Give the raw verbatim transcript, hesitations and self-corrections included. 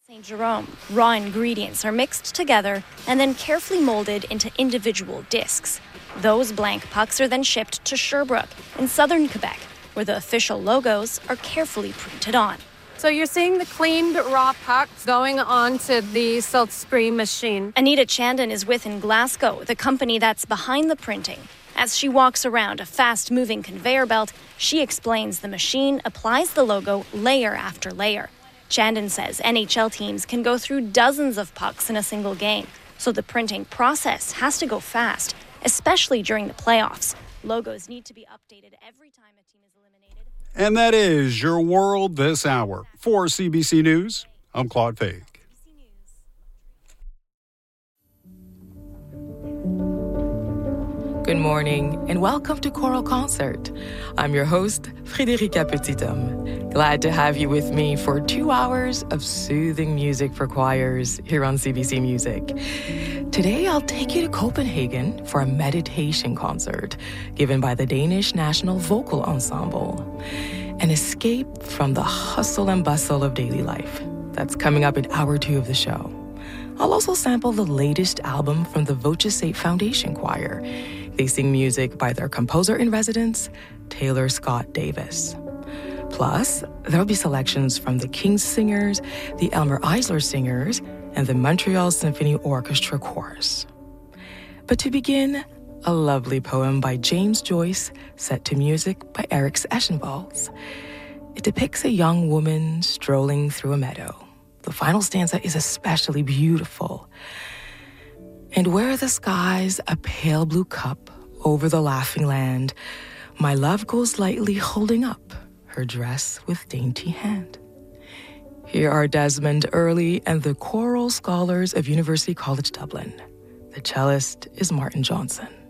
Saint Jerome, raw ingredients are mixed together and then carefully molded into individual discs. Those blank pucks are then shipped to Sherbrooke in southern Quebec, where the official logos are carefully printed on. So you're seeing the cleaned raw pucks going onto the silk screen machine. Anita Chandon is with in Glasgow, the company that's behind the printing. As she walks around a fast-moving conveyor belt, she explains the machine applies the logo layer after layer. Chandon says N H L teams can go through dozens of pucks in a single game, so the printing process has to go fast, especially during the playoffs. Logos need to be updated every time a team is eliminated. And that is your world this hour. For C B C News, I'm Claude Fake. Good morning and welcome to Choral Concert. I'm your host, Frédérica Petithomme. Glad to have you with me for two hours of soothing music for choirs here on C B C Music. Today, I'll take you to Copenhagen for a meditation concert given by the Danish National Vocal Ensemble. An escape from the hustle and bustle of daily life. That's coming up in hour two of the show. I'll also sample the latest album from the Voce Foundation Choir. They sing music by their composer-in-residence, Taylor Scott Davis. Plus, there'll be selections from the King's Singers, the Elmer Eisler Singers, and the Montreal Symphony Orchestra Chorus. But to begin, a lovely poem by James Joyce set to music by Eric Eschenwalds. It depicts a young woman strolling through a meadow. The final stanza is especially beautiful. And where the sky's a pale blue cup over the laughing land, my love goes lightly holding up her dress with dainty hand. Here are Desmond Early and the choral scholars of University College Dublin. The cellist is Martin Johnson.